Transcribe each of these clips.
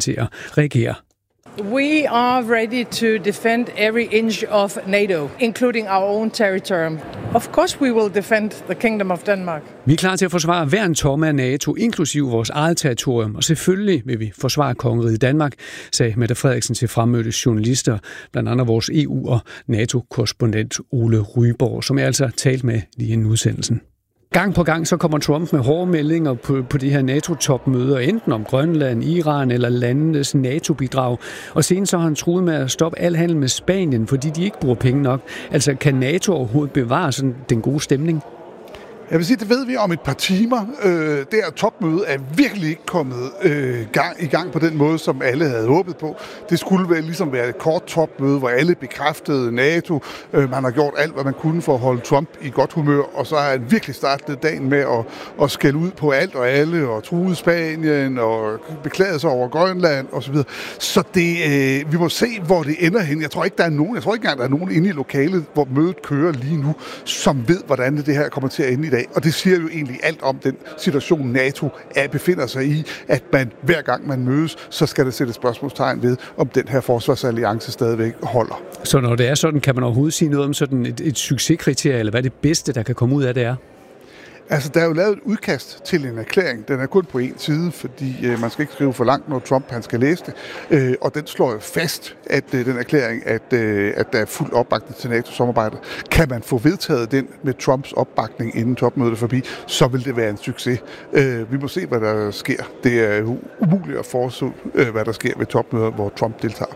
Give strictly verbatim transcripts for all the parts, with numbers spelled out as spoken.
til at reagere. We are ready to defend every inch of NATO, including our own territory. Of course we will defend the Kingdom of Denmark. Vi er klar til at forsvare hver en tomme af NATO, inklusive vores eget territorium, og selvfølgelig vil vi forsvare kongeriget Danmark, sagde Mette Frederiksen til fremmødte journalister, blandt andet vores E U- og NATO-korrespondent Ole Ryborg, som jeg altså talte med lige inden udsendelsen. Gang på gang så kommer Trump med hårde meldinger på, på de her NATO-topmøder, enten om Grønland, Iran eller landenes NATO-bidrag. Og senere så har han truet med at stoppe al handel med Spanien, fordi de ikke bruger penge nok. Altså kan NATO overhovedet bevare sådan den gode stemning? Jeg vil sige, det ved vi om et par timer. Øh, det her topmøde er virkelig ikke kommet øh, gang, i gang på den måde, som alle havde håbet på. Det skulle vel ligesom være et kort topmøde, hvor alle bekræftede NATO. Øh, man har gjort alt, hvad man kunne for at holde Trump i godt humør, og så har han virkelig startet dagen med at, at skælde ud på alt og alle, og truede Spanien, og beklagede sig over Grønland osv. Så det, øh, vi må se, hvor det ender hen. Jeg tror ikke, der er nogen, jeg tror ikke engang, der er nogen inde i lokalet, hvor mødet kører lige nu, som ved, hvordan det her kommer til at ende i dag. Og det siger jo egentlig alt om den situation, NATO er, befinder sig i, at man hver gang man mødes, så skal der sættes spørgsmålstegn ved, om den her forsvarsalliance stadigvæk holder. Så når det er sådan, kan man overhovedet sige noget om sådan et, et succeskriterie, eller hvad det bedste, der kan komme ud af det er? Altså, der er jo lavet et udkast til en erklæring. Den er kun på en side, fordi øh, man skal ikke skrive for langt, når Trump han skal læse det. Øh, og den slår jo fast, at øh, den erklæring, at, øh, at der er fuld opbakning til NATO-samarbejdet. Kan man få vedtaget den med Trumps opbakning inden topmødet er forbi, så vil det være en succes. Øh, vi må se, hvad der sker. Det er umuligt at forudse, øh, hvad der sker ved topmøder, hvor Trump deltager.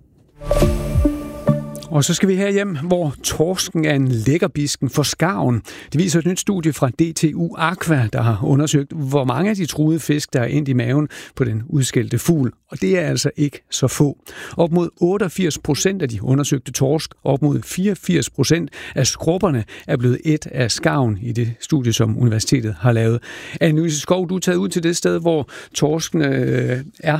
Og så skal vi herhjem, hvor torsken er en lækkerbisken for skarven. Det viser et nyt studie fra D T U Aqua, der har undersøgt, hvor mange af de truede fisk, der er endt i maven på den udskældte fugl. Og det er altså ikke så få. Op mod otteogfirs procent af de undersøgte torsk, op mod fireogfirs procent af skrubberne er blevet et af skarven i det studie, som universitetet har lavet. Anne-Louise Skov, du er taget ud til det sted, hvor torsken øh, er.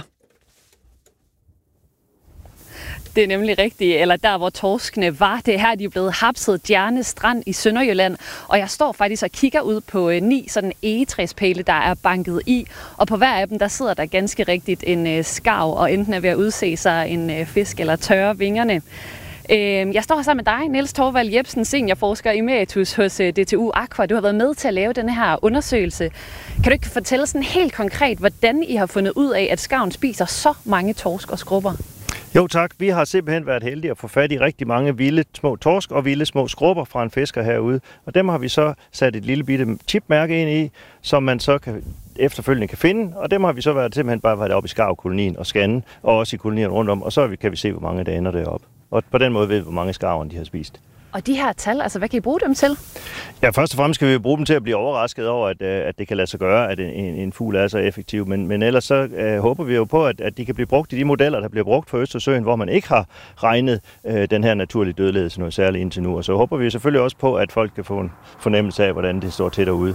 Det er nemlig rigtigt, eller der hvor torskene var. Det er her, de er blevet hapset Djerne Strand i Sønderjylland. Og jeg står faktisk og kigger ud på ni sådan egetræspæle, der er banket i. Og på hver af dem, der sidder der ganske rigtigt en skarv, og enten er ved at udse sig en fisk eller tørre vingerne. Jeg står her sammen med dig, Niels Torvald Jebsen, seniorforsker emeritus hos D T U Aqua. Du har været med til at lave denne her undersøgelse. Kan du ikke fortælle sådan helt konkret, hvordan I har fundet ud af, at skarven spiser så mange torsk og skrubber? Jo tak, vi har simpelthen været heldige at få fat i rigtig mange vilde små torsk og vilde små skrubber fra en fisker herude. Og dem har vi så sat et lille bitte chipmærke ind i, som man så kan, efterfølgende kan finde. Og dem har vi så været, simpelthen bare været oppe i skarvkolonien og scanne, og også i kolonien rundt om. Og så kan vi se, hvor mange der ender deroppe. Og på den måde ved vi, hvor mange skarverne de har spist. Og de her tal, altså hvad kan I bruge dem til? Ja, først og fremmest skal vi bruge dem til at blive overrasket over, at, at det kan lade sig gøre, at en, en fugl er så effektiv. Men, men ellers så uh, håber vi jo på, at, at de kan blive brugt i de modeller, der bliver brugt for Østersøen, hvor man ikke har regnet uh, den her naturlige dødelighed til noget særligt indtil nu. Og så håber vi selvfølgelig også på, at folk kan få en fornemmelse af, hvordan det står til derude.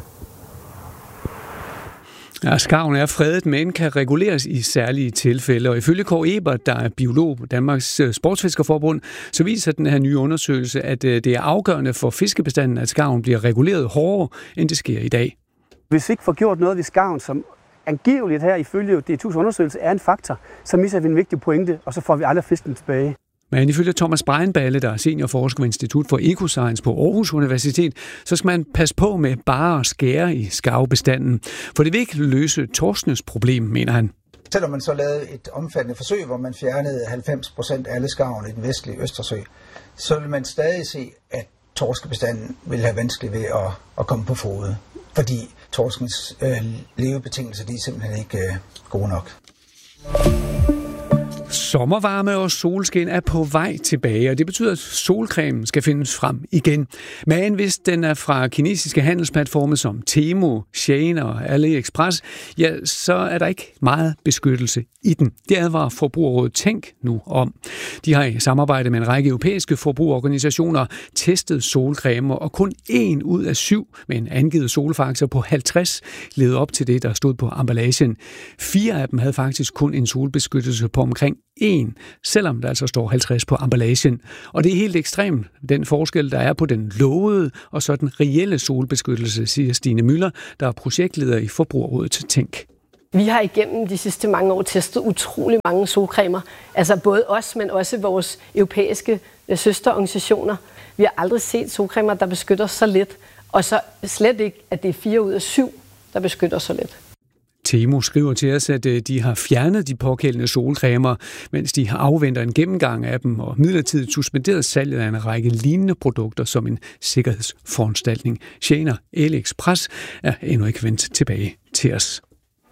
Ja, skarven er fredet, men kan reguleres i særlige tilfælde. Og ifølge Kåre Ebert, der er biolog på Danmarks Sportsfiskerforbund, så viser den her nye undersøgelse, at det er afgørende for fiskebestanden, at skarven bliver reguleret hårdere, end det sker i dag. Hvis vi ikke får gjort noget ved skarven, som angiveligt her ifølge D T U's undersøgelse er en faktor, så misser vi en vigtig pointe, og så får vi aldrig fisken tilbage. Men ifølge Thomas Breinballe, der er seniorforsker ved Institut for Ecoscience på Aarhus Universitet, så skal man passe på med bare at skære i skarvebestanden. For det vil ikke løse torskenes problem, mener han. Selvom man så lavede et omfattende forsøg, hvor man fjernede halvfems procent af alle skarverne i den vestlige Østersø, så vil man stadig se, at torskebestanden vil have vanskeligt ved at, at komme på fode. Fordi torskens øh, levebetingelser, de er simpelthen ikke øh, gode nok. Sommervarme og solskin er på vej tilbage, og det betyder, at solcremen skal findes frem igen. Men hvis den er fra kinesiske handelsplatforme som Temu, Shein og AliExpress, ja, så er der ikke meget beskyttelse i den. Det advarer Forbrugerrådet Tænk nu om. De har i samarbejde med en række europæiske forbrugerorganisationer testet solcremer, og kun en ud af syv med en angivet solfaktor på halvtreds levede op til det, der stod på emballagen. Fire af dem havde faktisk kun en solbeskyttelse på omkring en, selvom der altså står halvtreds på emballagen. Og det er helt ekstremt, den forskel, der er på den lovede og så den reelle solbeskyttelse, siger Stine Møller, der er projektleder i Forbrugerrådet Tænk. Vi har igennem de sidste mange år testet utrolig mange solcremer. Altså både os, men også vores europæiske søsterorganisationer. Vi har aldrig set solcremer, der beskytter så lidt. Og så slet ikke, at det er fire ud af syv, der beskytter så lidt. Temo skriver til os, at de har fjernet de pågældende solcremer, mens de har afventet en gennemgang af dem og midlertidigt suspenderet salget af en række lignende produkter som en sikkerhedsforanstaltning. Shein og AliExpress er endnu ikke vendt tilbage til os.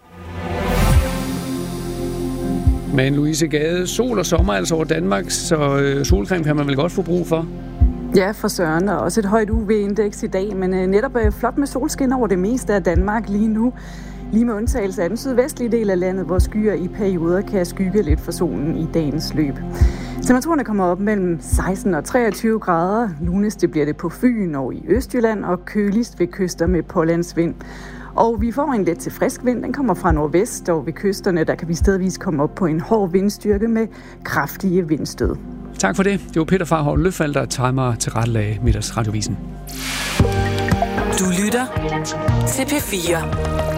Men Louise Gade, sol og sommer altså over Danmark, så solcreme kan man vel godt få brug for? Ja, for søren, og også et højt U V-indeks i dag, men netop flot med solskin over det meste af Danmark lige nu. Lige med undtagelse af den sydvestlige del af landet, hvor skyer i perioder kan skygge lidt for solen i dagens løb. Temperaturerne kommer op mellem seksten og treogtyve grader. Lunest det bliver det på Fyn og i Østjylland, og køligst ved kyster med pålandsvind. Og vi får en let til frisk vind. Den kommer fra nordvest, og ved kysterne der kan vi stedvis komme op på en hård vindstyrke med kraftige vindstød. Tak for det. Det var Peter Farhov Løfald, der timer til rettelag Middagsradiovisen. Du lytter til P fire.